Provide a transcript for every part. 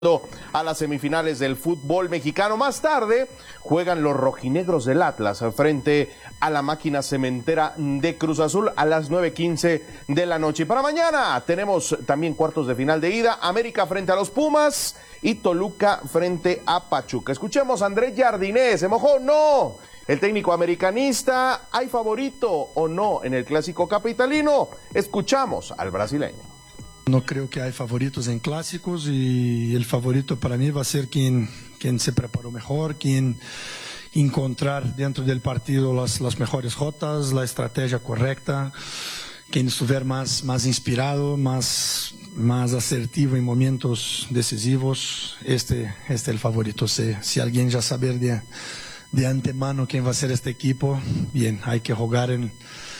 a las semifinales del fútbol mexicano. Más tarde juegan los rojinegros del Atlas frente a la máquina cementera de Cruz Azul a las 9:15 de la noche. Y para mañana tenemos también cuartos de final de ida, América frente a los Pumas y Toluca frente a Pachuca. Escuchemos a Andrés Jardine. ¿Se mojó? No. El técnico americanista, ¿hay favorito o no en el clásico capitalino? Escuchamos al brasileño. No creo que hay favoritos en clásicos y el favorito para mí va a ser quien se preparó mejor, quien encontrar dentro del partido las mejores jotas, la estrategia correcta, quien estuviera más inspirado, más asertivo en momentos decisivos. Este es el favorito. Si alguien ya saber de antemano quién va a ser este equipo, bien, hay que jugar en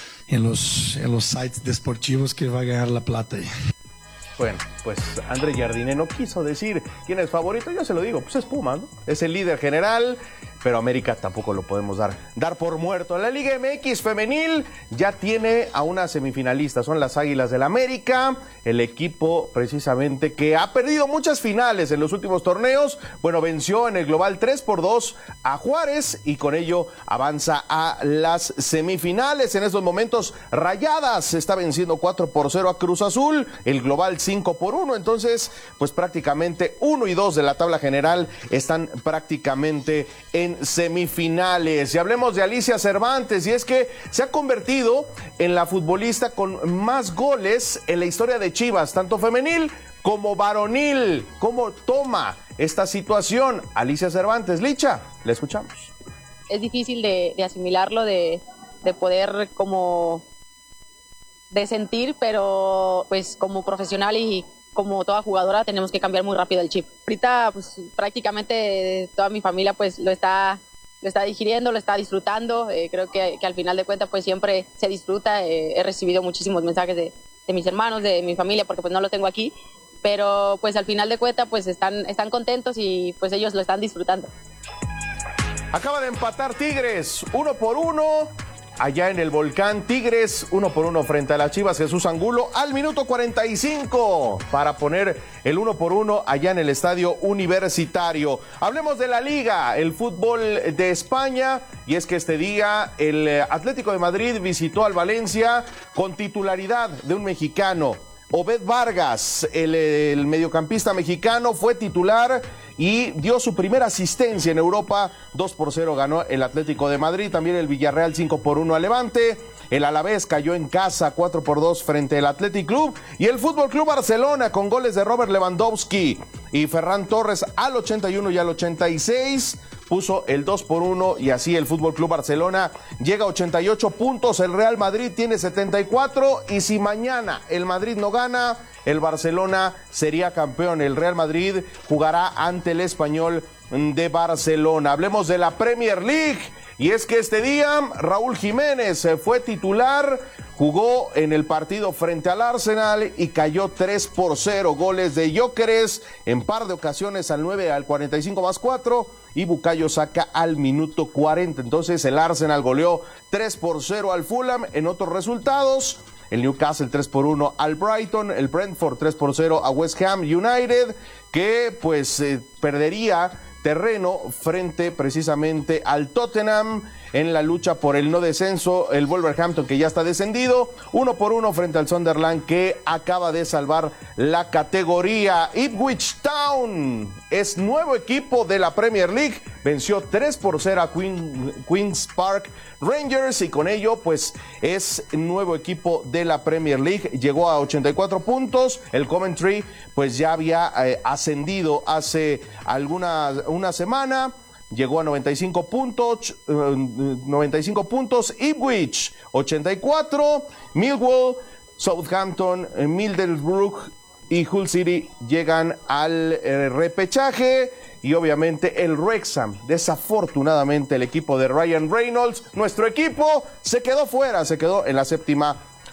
los sites deportivos que va a ganar la plata ahí. Bueno, pues Andrés Jardine no quiso decir quién es favorito, yo se lo digo, pues es Puma, ¿no? Es el líder general, pero América tampoco lo podemos dar por muerto. La Liga MX femenil ya tiene a una semifinalista, son las Águilas del América, el equipo precisamente que ha perdido muchas finales en los últimos torneos. Bueno, venció en el global 3-2 a Juárez y con ello avanza a las semifinales. En estos momentos Rayadas está venciendo 4-0 a Cruz Azul, el global 5-1, entonces pues prácticamente 1 y 2 de la tabla general están prácticamente en semifinales. Y hablemos de Alicia Cervantes, y es que se ha convertido en la futbolista con más goles en la historia de Chivas, tanto femenil como varonil. ¿Cómo toma esta situación Alicia Cervantes? Licha, le escuchamos. Es difícil de asimilarlo, de poder como de sentir, pero pues como profesional y como toda jugadora tenemos que cambiar muy rápido el chip. Ahorita pues prácticamente toda mi familia pues lo está digiriendo, lo está disfrutando. Creo que al final de cuentas pues siempre se disfruta. He recibido muchísimos mensajes de mis hermanos, de mi familia, porque pues no lo tengo aquí, pero pues al final de cuentas pues están contentos y pues ellos lo están disfrutando. Acaba de empatar Tigres 1-1 allá en el Volcán. Tigres 1-1 frente a las Chivas. Jesús Angulo al minuto 45 para poner el 1-1 allá en el Estadio Universitario. Hablemos de la Liga, el fútbol de España, y es que este día el Atlético de Madrid visitó al Valencia con titularidad de un mexicano. Obed Vargas, el mediocampista mexicano, fue titular y dio su primera asistencia en Europa. 2-0 ganó el Atlético de Madrid. También el Villarreal 5-1 al Levante. El Alavés cayó en casa 4-2 frente al Athletic Club. Y el Fútbol Club Barcelona con goles de Robert Lewandowski y Ferran Torres al 81 y al 86. Puso el 2-1 y así el Fútbol Club Barcelona llega a 88 puntos. El Real Madrid tiene 74 y si mañana el Madrid no gana, el Barcelona sería campeón. El Real Madrid jugará ante el Español de Barcelona. Hablemos de la Premier League, y es que este día Raúl Jiménez fue titular, jugó en el partido frente al Arsenal y cayó 3-0. Goles de Gyökeres en par de ocasiones al 9, al 45 más 4 y Bukayo Saka al minuto 40. Entonces el Arsenal goleó 3-0 al Fulham. En otros resultados, el Newcastle 3-1 al Brighton, el Brentford 3-0 a West Ham United, que pues perdería terreno frente precisamente al Tottenham en la lucha por el no descenso. El Wolverhampton, que ya está descendido, 1-1 frente al Sunderland, que acaba de salvar la categoría. Ipswich Town es nuevo equipo de la Premier League, venció 3-0 a Queen's Park Rangers y con ello pues es nuevo equipo de la Premier League. Llegó a 84 puntos. El Coventry pues ya había ascendido hace una semana. Llegó a 95 puntos. Ipswich 84. Millwall, Southampton, Middlesbrough y Hull City llegan al repechaje. Y obviamente el Wrexham, desafortunadamente el equipo de Ryan Reynolds, nuestro equipo, se quedó fuera, se quedó en la séptima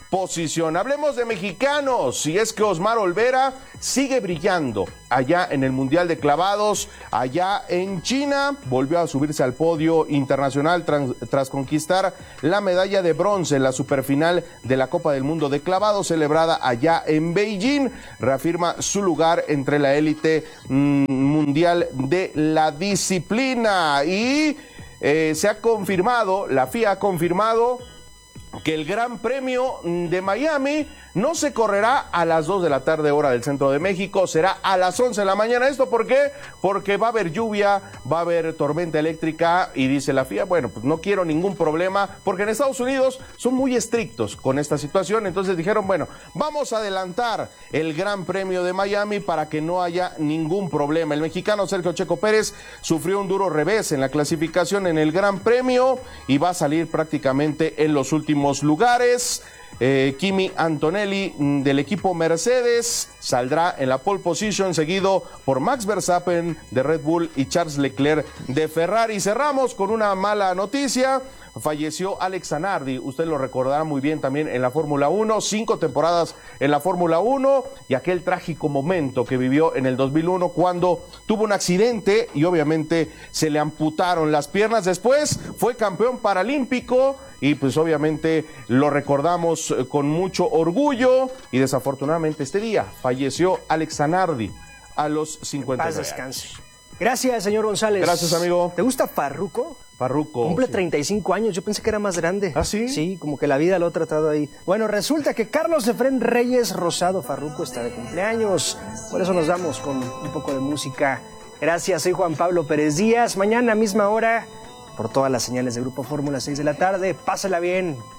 posición. Hablemos de mexicanos, y es que Osmar Olvera sigue brillando allá en el Mundial de Clavados, allá en China. Volvió a subirse al podio internacional tras conquistar la medalla de bronce en la superfinal de la Copa del Mundo de Clavados, celebrada allá en Beijing. Reafirma su lugar entre la élite mundial de la disciplina. Y se ha confirmado, la FIA ha confirmado que el Gran Premio de Miami no se correrá a las 2 de la tarde hora del centro de México, será a las 11 de la mañana. ¿Esto por qué? Porque va a haber lluvia, va a haber tormenta eléctrica y dice la FIA, bueno, pues no quiero ningún problema, porque en Estados Unidos son muy estrictos con esta situación. Entonces dijeron, bueno, vamos a adelantar el Gran Premio de Miami para que no haya ningún problema. El mexicano Sergio Checo Pérez sufrió un duro revés en la clasificación en el Gran Premio y va a salir prácticamente en los últimos lugares. Kimi Antonelli del equipo Mercedes saldrá en la pole position, seguido por Max Verstappen de Red Bull y Charles Leclerc de Ferrari. Cerramos con una mala noticia. Falleció Alex Zanardi, usted lo recordará muy bien también en la Fórmula 1, 5 temporadas en la Fórmula 1 y aquel trágico momento que vivió en el 2001 cuando tuvo un accidente y obviamente se le amputaron las piernas. Después fue campeón paralímpico y pues obviamente lo recordamos con mucho orgullo y desafortunadamente este día falleció Alex Zanardi a los 59 años. Gracias, señor González. Gracias, amigo. ¿Te gusta Farruko? Farruko. Cumple sí. 35 años, yo pensé que era más grande. ¿Ah, sí? Sí, como que la vida lo ha tratado ahí. Bueno, resulta que Carlos Efrén Reyes Rosado Farruko está de cumpleaños. Por eso nos damos con un poco de música. Gracias, soy Juan Pablo Pérez Díaz. Mañana, misma hora, por todas las señales de Grupo Fórmula, 6 de la tarde. Pásala bien.